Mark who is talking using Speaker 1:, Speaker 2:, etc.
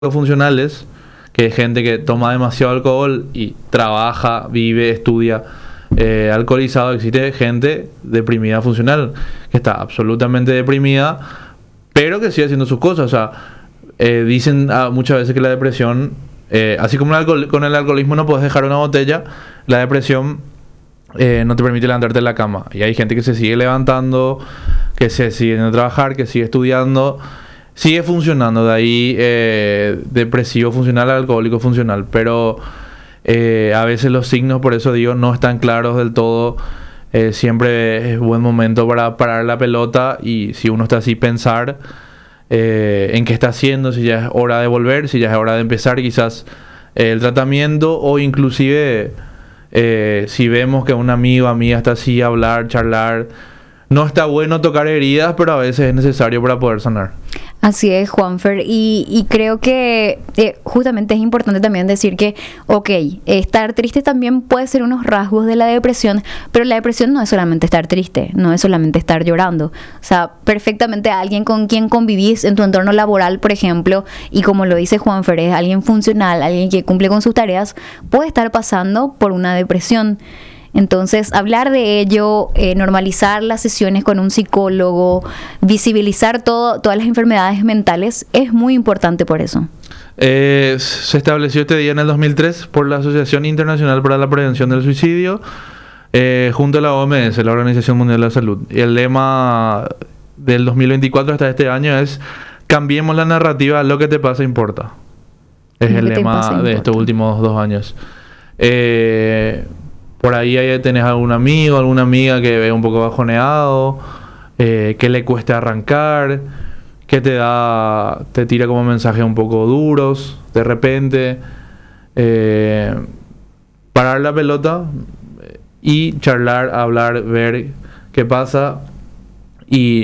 Speaker 1: funcionales, que es gente que toma demasiado alcohol y trabaja, vive, estudia alcoholizado. Existe gente deprimida funcional, que está absolutamente deprimida, pero que sigue haciendo sus cosas. O sea, dicen muchas veces que la depresión, así como con el alcoholismo no puedes dejar una botella, la depresión no te permite levantarte de la cama. Y hay gente que se sigue levantando, que se sigue yendo a trabajar, que sigue estudiando, sigue funcionando. De ahí depresivo funcional a alcohólico funcional. Pero a veces los signos, por eso digo, no están claros del todo. Siempre es buen momento para parar la pelota y, si uno está así, pensar en qué está haciendo, si ya es hora de volver, si ya es hora de empezar quizás el tratamiento, o inclusive si vemos que un amigo o amiga está así, hablar, charlar. No está bueno tocar heridas, pero a veces es necesario para poder sanar.
Speaker 2: Así es, Juanfer, y creo que justamente es importante también decir que, ok, estar triste también puede ser unos rasgos de la depresión, pero la depresión no es solamente estar triste, no es solamente estar llorando. O sea, perfectamente alguien con quien convivís en tu entorno laboral, por ejemplo, y como lo dice Juanfer, es alguien funcional, alguien que cumple con sus tareas, puede estar pasando por una depresión. Entonces, hablar de ello, normalizar las sesiones con un psicólogo, visibilizar todas las enfermedades mentales, es muy importante por eso.
Speaker 1: Se estableció este día en el 2003 por la Asociación Internacional para la Prevención del Suicidio, junto a la OMS, la Organización Mundial de la Salud. Y el lema del 2024 hasta este año es: cambiemos la narrativa, lo que te pasa importa. Es el lema de estos últimos 2 años. Por ahí tenés algún amigo, alguna amiga que ve un poco bajoneado, que le cuesta arrancar, que te tira como mensajes un poco duros de repente. Parar la pelota y charlar, hablar, ver qué pasa, y